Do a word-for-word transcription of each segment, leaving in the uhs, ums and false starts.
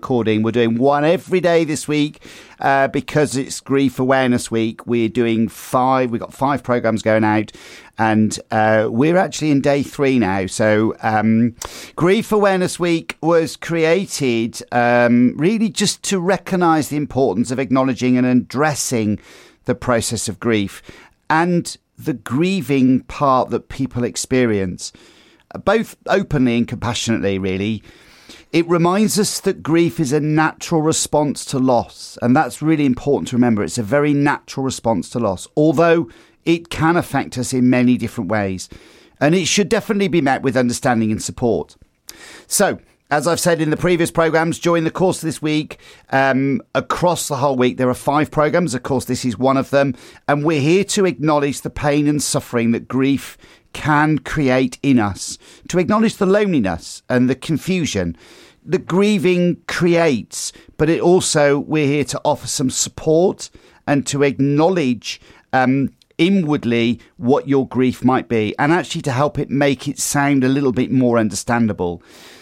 recording. We're doing one every day this week uh, because it's Grief Awareness Week. We're doing five. We've got five programs going out, and uh, we're actually in day three now. So um, Grief Awareness Week was created um, really just to recognise the importance of acknowledging and addressing the process of grief and the grieving part that people experience, both openly and compassionately, really. It reminds us that grief is a natural response to loss, and that's really important to remember. It's a very natural response to loss, although it can affect us in many different ways, and it should definitely be met with understanding and support. So, as I've said in the previous programmes, during the course of this week, um, across the whole week, there are five programmes. Of course, this is one of them. And we're here to acknowledge the pain and suffering that grief can create in us, to acknowledge the loneliness and the confusion that grieving creates. But it also, we're here to offer some support and to acknowledge um, inwardly what your grief might be, and actually to help it make it sound a little bit more understandable.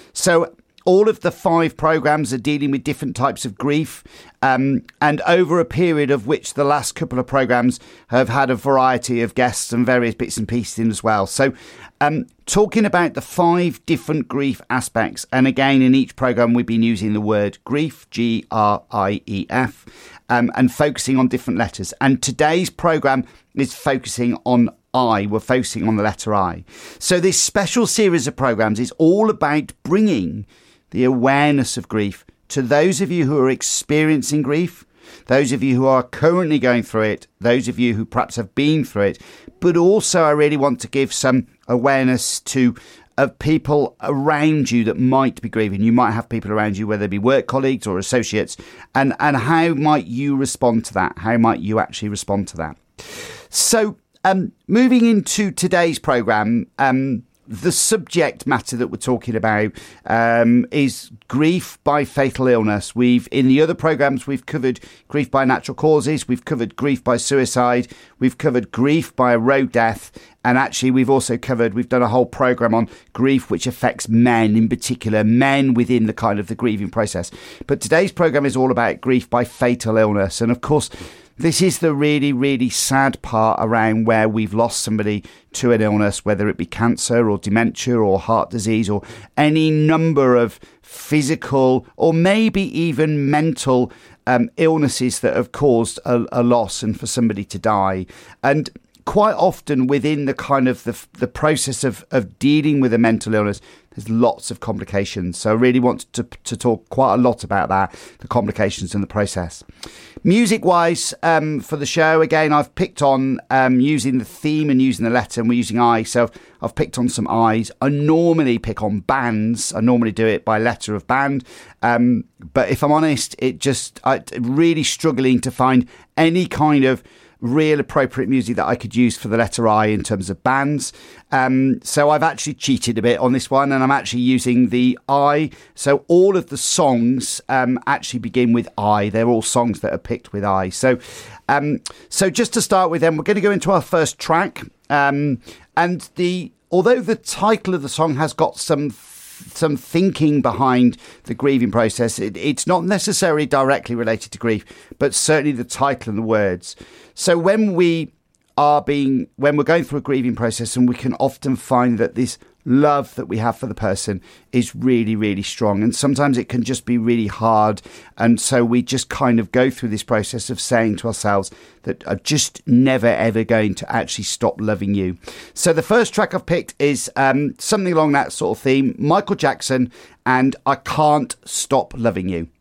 So all of the five programmes are dealing with different types of grief, um, and over a period of which the last couple of programmes have had a variety of guests and various bits and pieces in as well. So um, talking about the five different grief aspects, and again in each programme we've been using the word grief, G R I E F, um, and focusing on different letters. And today's programme is focusing on I. We're focusing on the letter I. So this special series of programmes is all about bringing the awareness of grief to those of you who are experiencing grief, those of you who are currently going through it, those of you who perhaps have been through it. But also I really want to give some awareness to of people around you that might be grieving. You might have people around you, whether they be work colleagues or associates, and, and how might you respond to that? How might you actually respond to that? So Um, moving into today's programme, um, the subject matter that we're talking about um, is grief by fatal illness. We've, in the other programmes, we've covered grief by natural causes, we've covered grief by suicide, we've covered grief by a road death, and actually we've also covered, we've done a whole programme on grief which affects men in particular, men within the kind of the grieving process. But today's programme is all about grief by fatal illness, and of course, this is the really, really sad part around where we've lost somebody to an illness, whether it be cancer or dementia or heart disease or any number of physical or maybe even mental um, illnesses that have caused a, a loss and for somebody to die. And quite often within the kind of the, the process of, of dealing with a mental illness, there's lots of complications. So I really want to, to talk quite a lot about that, the complications in the process. Music-wise, um, for the show, again, I've picked on um, using the theme and using the letter, and we're using I. So I've picked on some I's. I normally pick on bands. I normally do it by letter of band. Um, but if I'm honest, it just, I'm really struggling to find any kind of real appropriate music that I could use for the letter I in terms of bands. Um, so I've actually cheated a bit on this one, and I'm actually using the I. So all of the songs um, actually begin with I. They're all songs that are picked with I. So, um, so just to start with, then we're going to go into our first track. Um, and the although the title of the song has got some some thinking behind the grieving process, it, it's not necessarily directly related to grief, but certainly the title and the words. So when we are being, when we're going through a grieving process, and we can often find that this love that we have for the person is really, really strong. And sometimes it can just be really hard. And so we just kind of go through this process of saying to ourselves that I'm just never, ever going to actually stop loving you. So the first track I've picked is um, something along that sort of theme, Michael Jackson and I Can't Stop Loving You.